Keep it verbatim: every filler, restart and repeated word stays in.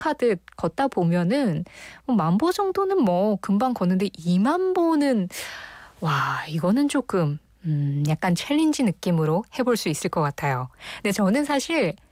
하듯 걷다 보면은 뭐 만 보 정도는 뭐 금방 걷는데 이만 보는 와 이거는 조금 음 약간 챌린지 느낌으로 해볼 수 있을 것 같아요. 근데 저는 사실